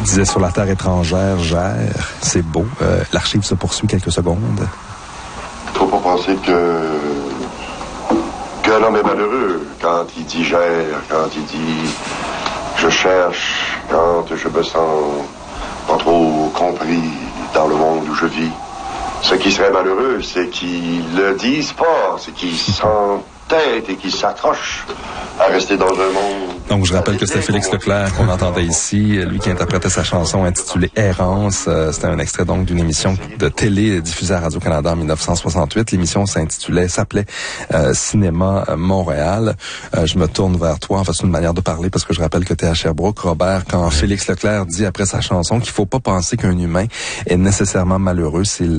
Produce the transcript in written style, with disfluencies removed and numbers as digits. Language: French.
disait sur la terre étrangère, gère, c'est beau. L'archive se poursuit quelques secondes. Faut pas penser qu'un homme est malheureux quand il digère, quand il dit je cherche, quand je me sens pas trop compris dans le monde où je vis. Ce qui serait malheureux, c'est qu'ils le disent pas, c'est qu'ils s'entêtent et qu'ils s'accrochent à rester dans un monde. Donc, je rappelle que c'était Félix Leclerc qu'on entendait ici, lui qui interprétait sa chanson intitulée Errance. C'était un extrait donc d'une émission de télé diffusée à Radio-Canada en 1968. L'émission s'appelait Cinéma Montréal. Je me tourne vers toi en façon de manière de parler parce que je rappelle que tu es à Sherbrooke, Robert, quand Félix Leclerc dit après sa chanson qu'il faut pas penser qu'un humain est nécessairement malheureux,